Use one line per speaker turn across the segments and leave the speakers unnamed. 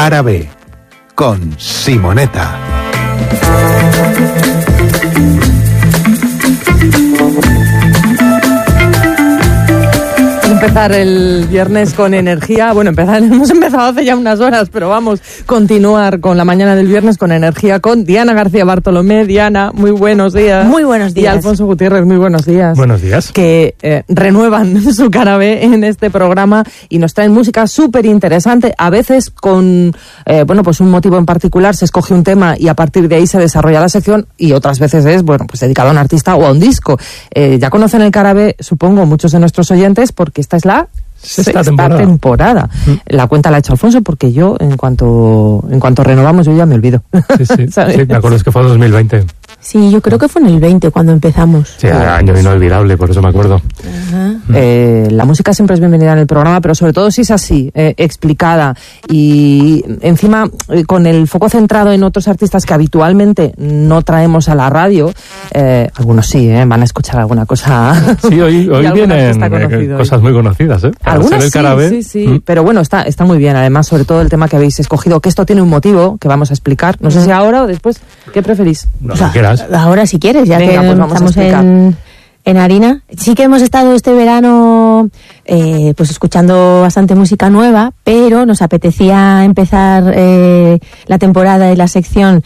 Cara B, con Simonetta.
Empezar el viernes con energía. Bueno, hemos empezado hace ya unas horas, pero vamos, continuar con la mañana del viernes con energía con Diana García Bartolomé. Diana, muy buenos días.
Muy buenos días.
Y Alfonso Gutiérrez, muy buenos días.
Buenos días.
Que renuevan su cara B en este programa y nos traen música súper interesante. A veces con, pues un motivo en particular, se escoge un tema y a partir de ahí se desarrolla la sección, y otras veces es, pues dedicado a un artista o a un disco. Ya conocen el cara B, supongo, muchos de nuestros oyentes, porque esta es la sexta temporada. La cuenta la ha hecho Alfonso, porque yo, en cuanto renovamos, yo ya me olvido.
Sí, me acuerdo, es que fue 2020.
Sí, yo creo que fue en el 20 cuando empezamos.
Sí, año inolvidable, por eso me acuerdo.
La música siempre es bienvenida en el programa, pero sobre todo si es así, explicada, y encima con el foco centrado en otros artistas que habitualmente no traemos a la radio. Algunos sí, van a escuchar alguna cosa.
Sí, hoy vienen cosas muy conocidas,
algunas sí, pero bueno, está muy bien. Además, sobre todo el tema que habéis escogido, que esto tiene un motivo que vamos a explicar. No sé si ahora o después. ¿Qué preferís?
No, si quieras.
Ahora, si quieres, ya
venga,
que
pues vamos
estamos
a explicar.
en harina. Sí que hemos estado este verano pues escuchando bastante música nueva, pero nos apetecía empezar la temporada y la sección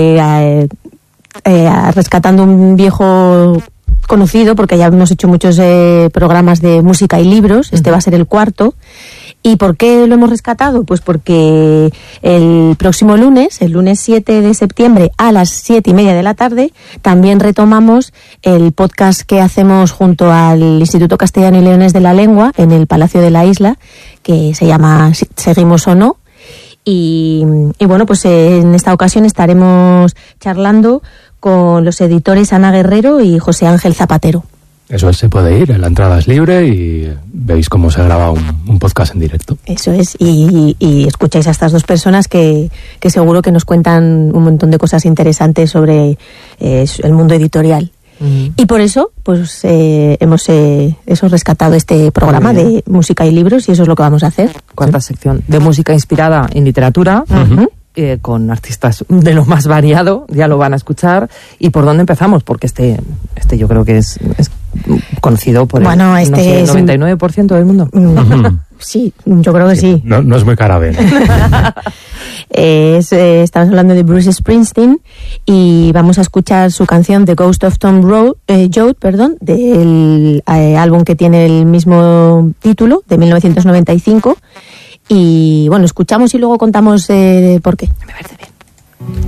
rescatando un viejo conocido, porque ya hemos hecho muchos programas de música y libros. Este va a ser el cuarto. ¿Y por qué lo hemos rescatado? Pues porque el próximo lunes, el lunes 7 de septiembre a las 7:30 de la tarde, también retomamos el podcast que hacemos junto al Instituto Castellano y Leones de la Lengua en el Palacio de la Isla, que se llama Seguimos o No. Y bueno, pues en esta ocasión estaremos charlando con los editores Ana Guerrero y José Ángel Zapatero.
Eso es, se puede ir, la entrada es libre y veis cómo se graba un podcast en directo.
Eso es, y escucháis a estas dos personas que seguro que nos cuentan un montón de cosas interesantes sobre el mundo editorial. Y por eso, pues hemos rescatado este programa de música y libros, y eso es lo que vamos a hacer.
Cuarta sección de música inspirada en literatura. Con artistas de lo más variado, ya lo van a escuchar. ¿Y por dónde empezamos? Porque este yo creo que es conocido por el 99% del mundo.
Sí, yo creo que sí.
No es muy cara B, ¿no?
Estamos hablando de Bruce Springsteen y vamos a escuchar su canción The Ghost of Tom Joad, del álbum que tiene el mismo título, de 1995. Y bueno, escuchamos y luego contamos por qué.
Me parece bien.